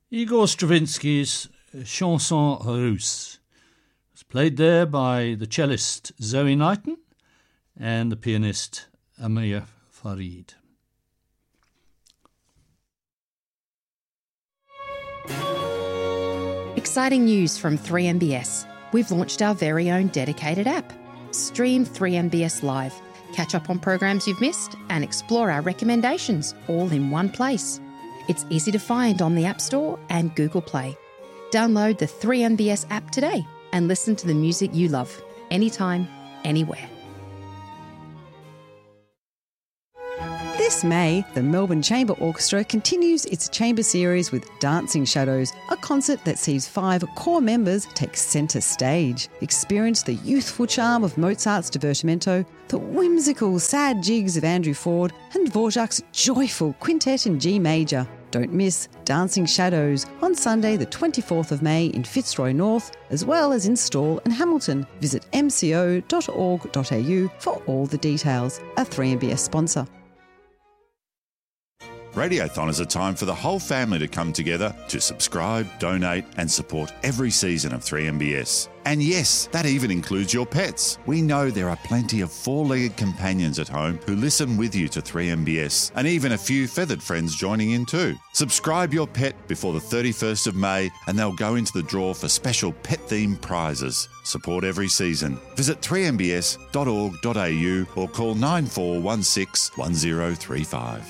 Igor Stravinsky's Chanson Russe was played there by the cellist Zoe Knighton and the pianist Amir Farid. Exciting news from 3MBS. We've launched our very own dedicated app. Stream 3MBS Live. Catch up on programs you've missed and explore our recommendations all in one place. It's easy to find on the App Store and Google Play. Download the 3MBS app today and listen to the music you love, anytime, anywhere. This May, the Melbourne Chamber Orchestra continues its chamber series with Dancing Shadows, a concert that sees 5 core members take centre stage. Experience the youthful charm of Mozart's Divertimento, the whimsical sad jigs of Andrew Ford, and Dvorak's joyful quintet in G major. Don't miss Dancing Shadows on Sunday the 24th of May in Fitzroy North, as well as in Stawell and Hamilton. Visit mco.org.au for all the details. A 3MBS sponsor. Radiothon is a time for the whole family to come together to subscribe, donate and support every season of 3MBS. And yes, that even includes your pets. We know there are plenty of 4-legged companions at home who listen with you to 3MBS, and even a few feathered friends joining in too. Subscribe your pet before the 31st of May and they'll go into the draw for special pet-themed prizes. Support every season. Visit 3mbs.org.au or call 9416 1035.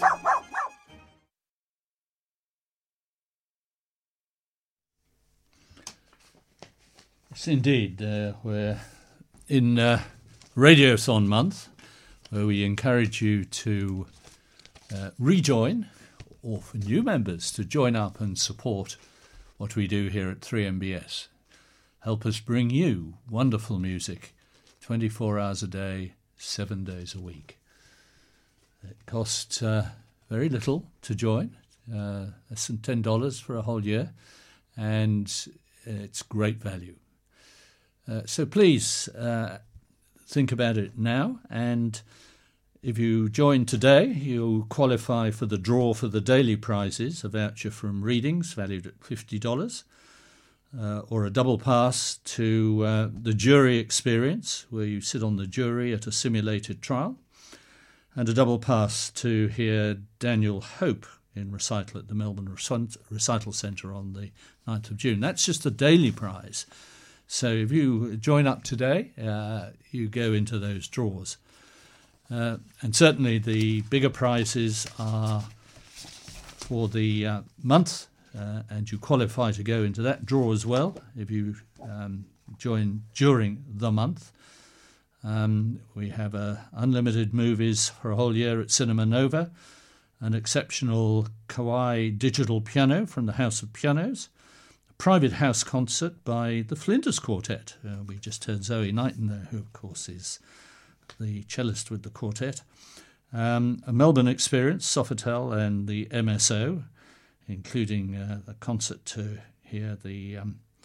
Yes, indeed. We're in Radiothon month, where we encourage you to rejoin, or for new members to join up and support what we do here at 3MBS. Help us bring you wonderful music 24 hours a day, 7 days a week. It costs very little to join, less than $10 for a whole year, and it's great value. So please think about it now, and if you join today, you'll qualify for the draw for the daily prizes, a voucher from Readings valued at $50, or a double pass to the jury experience, where you sit on the jury at a simulated trial, and a double pass to hear Daniel Hope in recital at the Melbourne Recital Centre on the 9th of June. That's just a daily prize. So if you join up today, you go into those draws. And certainly the bigger prizes are for the month, and you qualify to go into that draw as well if you join during the month. We have unlimited movies for a whole year at Cinema Nova, an exceptional Kawai digital piano from the House of Pianos, private house concert by the Flinders Quartet. We just heard Zoe Knighton there, who of course is the cellist with the quartet. A Melbourne experience, Sofitel and the MSO, including a concert to hear the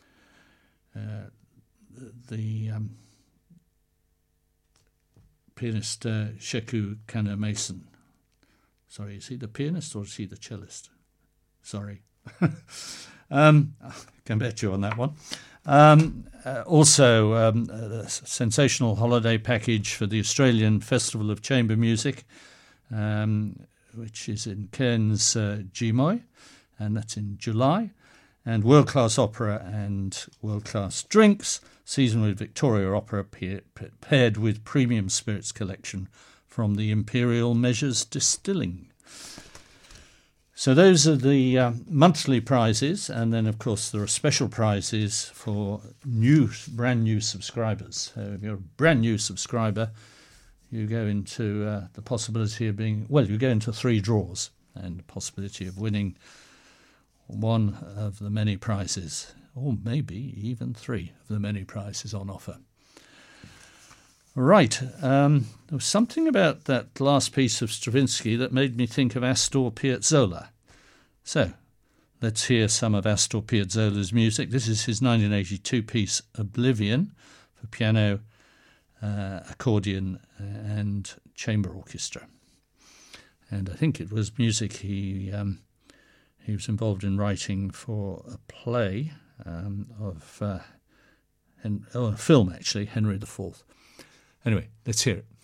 pianist Sheku Kano Mason. Sorry, is he the pianist or is he the cellist? Sorry. Come back to you on that one. Also, a sensational holiday package for the Australian Festival of Chamber Music, which is in Cairns, Gmoy, and that's in July. And world-class opera and world-class drinks, season with Victoria Opera paired with premium spirits collection from the Imperial Measures Distilling. So those are the monthly prizes, and then of course there are special prizes for brand new subscribers. So if you're a brand new subscriber, you go into the possibility of you go into 3 draws and the possibility of winning one of the many prizes, or maybe even 3 of the many prizes on offer. Right, there was something about that last piece of Stravinsky that made me think of Astor Piazzolla. So, let's hear some of Astor Piazzolla's music. This is his 1982 piece Oblivion for piano, accordion and chamber orchestra. And I think it was music he He was involved in writing for a play a film, actually, Henry IV. Anyway, let's hear it.